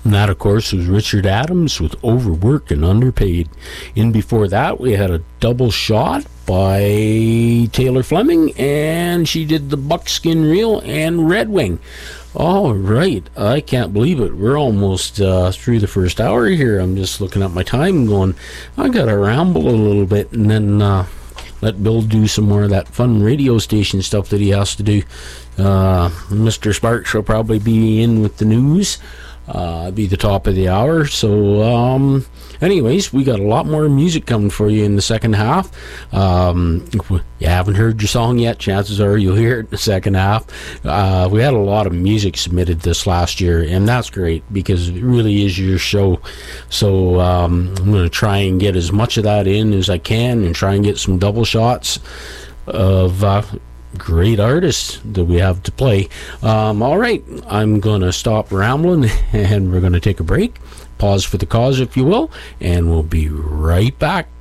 And that, of course, was Richard Adams with Overworked and Underpaid. And before that, we had a double shot by Taylor Fleming, and she did the Buckskin Reel and Red Wing. All right, I can't believe it. We're almost through the first hour here. I'm just looking at my time and going, I got to ramble a little bit and then let Bill do some more of that fun radio station stuff that he has to do. Mr. Sparks will probably be in with the news. Be the top of the hour. So anyways, we got a lot more music coming for you in the second half. If you haven't heard your song yet, chances are you'll hear it in the second half. We had a lot of music submitted this last year, and that's great because it really is your show. So I'm going to try and get as much of that in as I can and try and get some double shots of great artists that we have to play. All right, I'm gonna stop rambling and we're gonna take a break, pause for the cause if you will, and we'll be right back.